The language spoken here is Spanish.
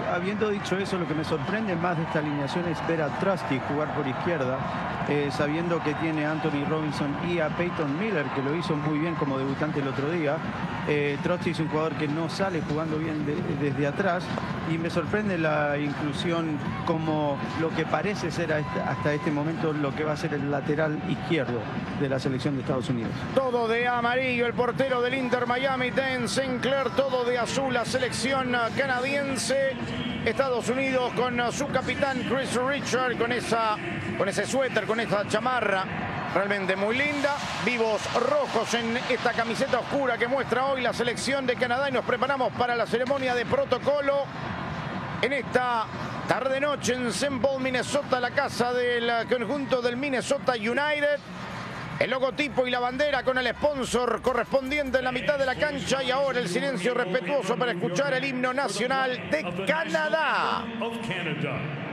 habiendo dicho eso, lo que me sorprende más de esta alineación es ver a Trusty jugar por izquierda, sabiendo que tiene a Anthony Robinson y a Peyton Miller, que lo hizo muy bien como debutante el otro día. Trusty es un jugador que no sale jugando bien desde atrás, y me sorprende la inclusión como lo que parece ser hasta este momento lo que va a ser el lateral izquierdo de la selección de Estados Unidos. Todo de amarillo el portero del Inter Miami, Dan Sinclair. Todo de azul la selección canadiense. Estados Unidos con su capitán Chris Richard, con ese suéter, con esa chamarra realmente muy linda. Vivos rojos en esta camiseta oscura que muestra hoy la selección de Canadá, y nos preparamos para la ceremonia de protocolo en esta tarde-noche en St. Paul, Minnesota, la casa del conjunto del Minnesota United. El logotipo y la bandera con el sponsor correspondiente en la mitad de la cancha, y ahora el silencio respetuoso para escuchar el himno nacional de Canadá.